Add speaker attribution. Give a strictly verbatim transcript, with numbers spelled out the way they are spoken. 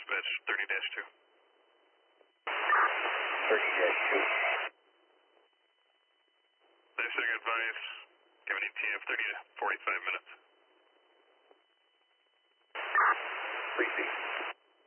Speaker 1: dispatch thirty dash two.
Speaker 2: thirty dash two.
Speaker 1: Dispatch advice, giving E T F thirty to forty-five minutes.
Speaker 2: Precinct